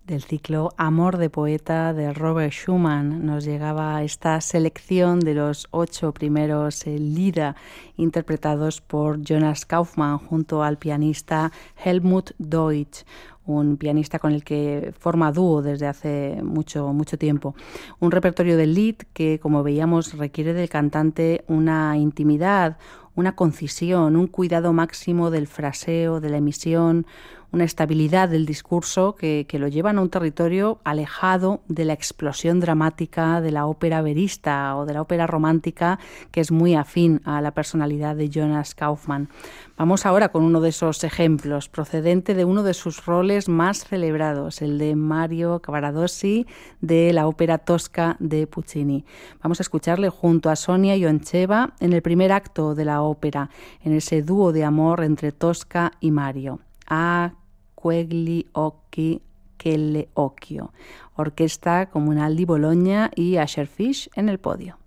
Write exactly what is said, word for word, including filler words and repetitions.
Del ciclo Amor de poeta de Robert Schumann nos llegaba esta selección de los ocho primeros eh, Lieder interpretados por Jonas Kaufmann junto al pianista Helmut Deutsch, un pianista con el que forma dúo desde hace mucho, mucho tiempo. Un repertorio del Lied que, como veíamos, requiere del cantante una intimidad, una concisión, un cuidado máximo del fraseo, de la emisión, una estabilidad del discurso que, que lo llevan a un territorio alejado de la explosión dramática de la ópera verista o de la ópera romántica, que es muy afín a la personalidad de Jonas Kaufmann. Vamos ahora con uno de esos ejemplos, procedente de uno de sus roles más celebrados, el de Mario Cavaradossi de la ópera Tosca de Puccini. Vamos a escucharle junto a Sonia Ioncheva en el primer acto de la ópera, en ese dúo de amor entre Tosca y Mario. A Quegli Occhi Quelle Occhio. Orquesta Comunal di Bologna y Asher Fish en el podio.